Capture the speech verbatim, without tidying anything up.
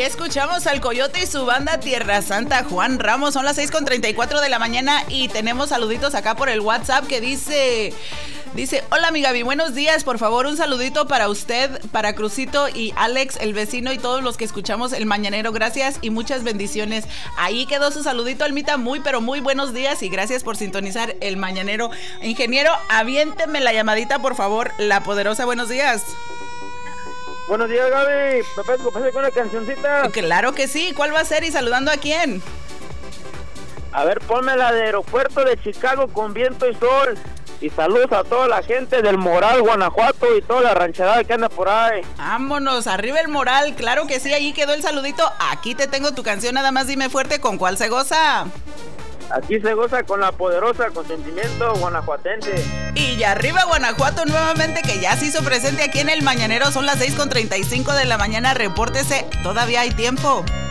escuchamos al Coyote y su banda Tierra Santa, Juan Ramos. Son las seis con treinta y cuatro de la mañana y tenemos saluditos acá por el WhatsApp que dice... Dice, hola mi Gaby, buenos días, por favor un saludito para usted, para Crucito y Alex, el vecino y todos los que escuchamos el Mañanero, gracias y muchas bendiciones. Ahí quedó su saludito, Almita, muy pero muy buenos días y gracias por sintonizar el Mañanero. Ingeniero, aviénteme la llamadita por favor, La Poderosa, buenos días. Buenos días Gaby, ¿me puedes complacer con una cancioncita? Claro que sí, ¿cuál va a ser y saludando a quién? A ver, ponme la de Aeropuerto de Chicago con viento y sol. Y saludos a toda la gente del Moral, Guanajuato y toda la rancherada que anda por ahí. Vámonos, arriba el Moral, claro que sí, ahí quedó el saludito. Aquí te tengo tu canción, nada más dime fuerte con cuál se goza. Aquí se goza con La Poderosa, con sentimiento guanajuatense. Y ya arriba Guanajuato nuevamente, que ya se hizo presente aquí en el Mañanero. Son las seis con treinta y cinco de la mañana, repórtese, todavía hay tiempo.